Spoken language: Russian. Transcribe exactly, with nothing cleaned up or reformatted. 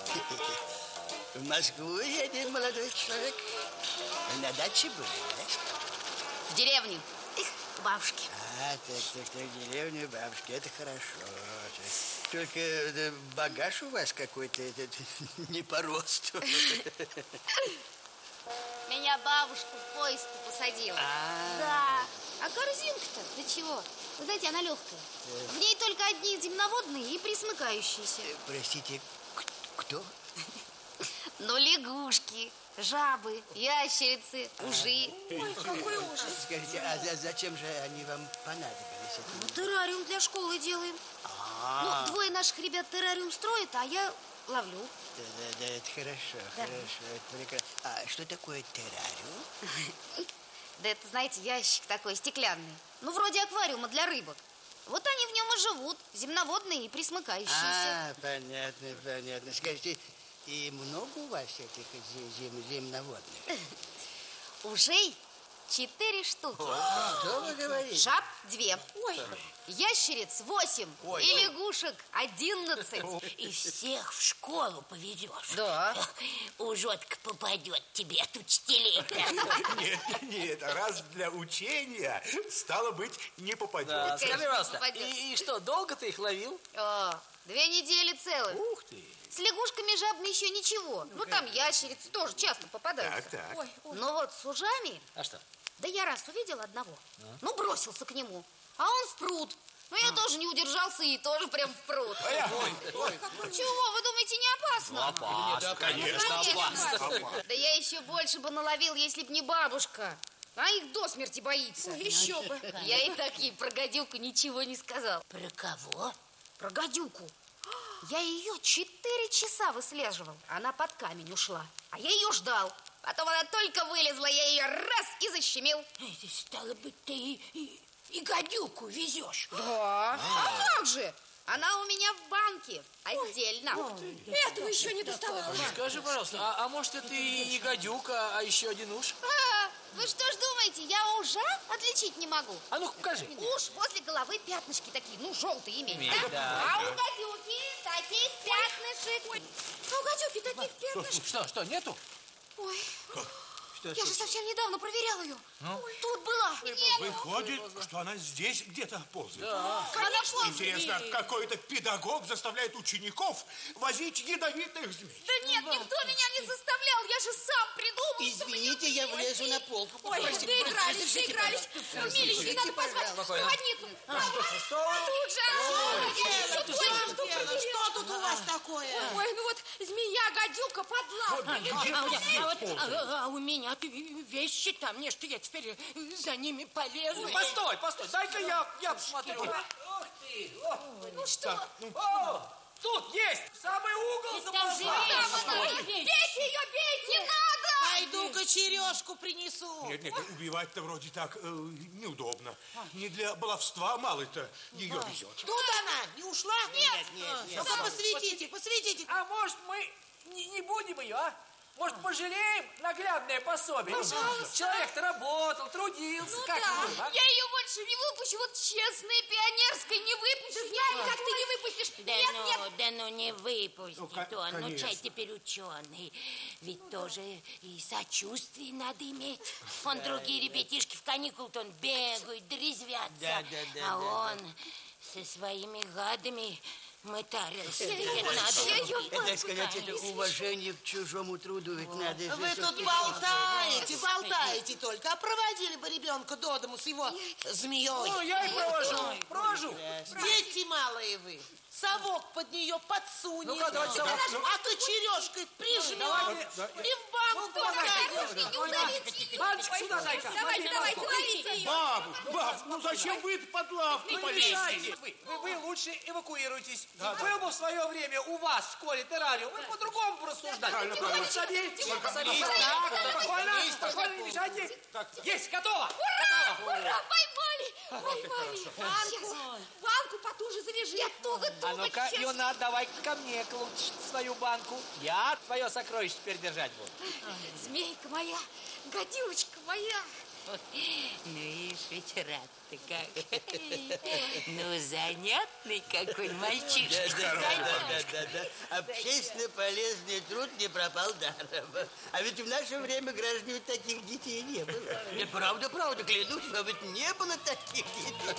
В Москву едет молодой человек. На даче были, да? В деревню. К бабушке. А, так, так, так, в деревню бабушки, это хорошо. Только э, багаж у вас какой-то этот, не по росту. Меня бабушка в поезд посадила. А, Да. А корзинка-то, да чего? Вы знаете, она легкая. В ней только одни земноводные и присмыкающиеся. э, простите, к- кто? Ну, лягушки, жабы, ящерицы, ужи. Ой, какой ужас. Скажите, а за- зачем же они вам понадобились? Ну, террариум для школы делаем. А, Ну, двое наших ребят террариум строят, а я ловлю. да, да, да, это хорошо, Да. хорошо, это прекрасно. А что такое террариум? Да это, знаете, ящик такой стеклянный. Ну, вроде аквариума для рыбок. Вот они в нем и живут, земноводные и присмыкающиеся. А, понятно, понятно. Скажите, и много у вас этих зе- зем- земноводных? Ужей четыре штуки. Что вы говорите? Жаб две. Ой. Ящериц восемь. Ой. И лягушек одиннадцать. И всех в школу поведешь. Да. Ужотка попадет тебе от учителей-то. Нет, нет, раз для учения, стало быть, не попадет. Да, скажи, конечно, пожалуйста, попадет. и, и что, долго ты их ловил? О, две недели целых. Ух ты. С лягушками жабами еще ничего. Ну, там ящерицы тоже часто попадаются. Так, так. Ой, ой. Но вот с ужами, А что? да я раз увидел одного. Ну, бросился к нему. А он в пруд. Ну, я тоже не удержался и тоже прям в пруд. Чего, вы думаете, не опасно? Опасно, конечно, опасно. Да я еще больше бы наловил, если б не бабушка. А их до смерти боится. Еще бы. Я и так ей про гадюку ничего не сказал. Про кого? Про гадюку. Я ее четыре часа выслеживал. Она под камень ушла. А я ее ждал. Потом она только вылезла, я ее раз и защемил. Это, стало быть, ты и, и, и гадюку везешь. Да. А как же? Она у меня в банке отдельно. Этого еще не доставало. Скажи, пожалуйста, а, а может это и не гадюка, а еще один уж? А, вы что ж думаете, я ужа отличить не могу? А ну покажи. Уж возле головы пятнышки такие, ну, желтые имеют, Имеет, да? да. А у гадюки таких пятнышек. А у гадюки таких пятнышек. Что, что, нету? Ой, Что, я же совсем недавно проверяла ее. Ну? Тут была. Выходит, что она здесь где-то ползает. Она ползает. Интересно, какой-то педагог заставляет учеников возить ядовитых змей. Да нет, никто меня не заставлял, я же сам придумал. Извините, я влезу на полку. Ой, доигрались, доигрались. Миленький, надо позвать проводницу. А тут же... Что тут у вас такое? Ой, ну вот змея-гадюка под лапой. А, вот, а, а у меня вещи там, не, что я теперь за ними полезу. Постой, постой, дай-ка я, я посмотрю. Ух ты! О, Ну что? о, тут есть! В самый угол заползла! Бейте ее, бейте! Не надо! Пойду-ка черешку принесу. Нет, нет, убивать-то вроде так э, неудобно. Не для баловства мало-то ее везет. Тут она, не ушла? Нет, нет, нет. Посветите, посветите. А может мы не, не будем ее, а? Может, пожалеем наглядное пособие? Пожалуйста. Человек-то работал, трудился. Ну как да. мы, а? Я ее больше не выпущу, вот честной пионерской не выпущу. Знаю, как ты не выпустишь. Да Нет, ну, нет. да ну не выпустит Ну, ко- он. Ну, конечно. чай теперь ученый. Ведь тоже и сочувствие надо иметь. Он другие ребятишки в каникулы-то он бегают, дрезвятся. Да, да, да, а да, он со своими гадами мытарился. Это надо. Это, так сказать, это уважение к чужому труду ведь надо же... Вы тут всё-таки- болтаете, болтаете только. А проводили бы ребенка до дому с его змеей. Ну, я и провожу, провожу. Дети малые вы. Совок под нее подсунет. Ну-ка, давайте совок. А ты черешкой прижмешь и в банк посадишь. Мальчик, сюда дай-ка. Давайте, давайте, ловите ее. Бабушка, бабушка, ну зачем вы под лавку Не полезли? мешайте. Вы, вы, вы лучше эвакуируйтесь. Был бы в свое время у вас в школе террариум, вы по-другому бы рассуждали. Правильно, правильно. Садитесь, Только садитесь. садитесь. Так, спокойно, спокойно, не мешайте. Есть, готово. Ура, поймали, поймали. Банку, банку потуже завяжи. Я туго, туго. А ну-ка, сейчас. Юна, давай ко мне к лучше свою банку. Я твое сокровище теперь держать буду. Змейка моя, гадючка моя. Ну, ишь, ведь рад-то как. Ну, занятный какой мальчишка. Да, да, да, да, да, да. Общественно полезный труд не пропал даром. А ведь в наше время, граждане, таких детей не было. Нет, правда, правда, клянусь, а ведь не было таких детей.